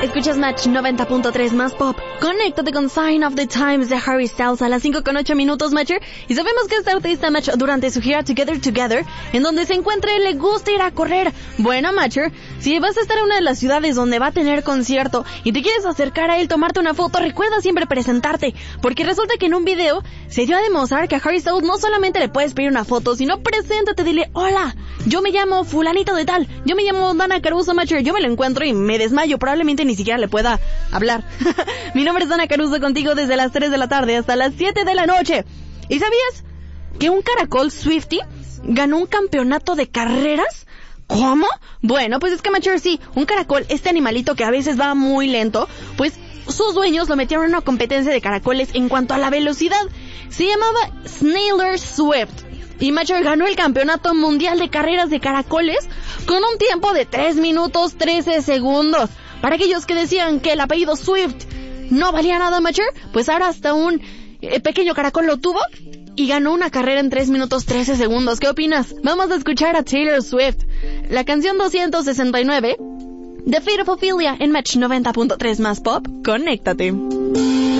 Escuchas Match 90.3 más pop. Conéctate con Sign of the Times de Harry Styles a las 5:08 Matcher. Y sabemos que este artista, Match, durante su gira Together, en donde se encuentre, le gusta ir a correr. Bueno, Matcher, si vas a estar en una de las ciudades donde va a tener concierto y te quieres acercar a él, tomarte una foto, recuerda siempre presentarte. Porque resulta que en un video se dio a demostrar que a Harry Styles no solamente le puedes pedir una foto, sino preséntate, dile: hola, yo me llamo fulanito de tal, yo me llamo Dana Caruso, Matcher, yo me lo encuentro y me desmayo, probablemente ni siquiera le pueda hablar. Mi nombre es Dana Caruso, contigo desde las 3 de la tarde hasta las 7 de la noche. ¿Y sabías que un caracol Swiftie ganó un campeonato de carreras? ¿Cómo? Bueno, pues es que, Matcher, sí, un caracol, este animalito que a veces va muy lento, pues sus dueños lo metieron en una competencia de caracoles en cuanto a la velocidad. Se llamaba Snailer Swift. Y Matcher ganó el campeonato mundial de carreras de caracoles con un tiempo de 3 minutos 13 segundos. Para aquellos que decían que el apellido Swift no valía nada, Matcher, pues ahora hasta un pequeño caracol lo tuvo y ganó una carrera en 3 minutos 13 segundos. ¿Qué opinas? Vamos a escuchar a Taylor Swift. La canción 269 de Feet of Ophelia en Match 90.3 más pop. Conéctate.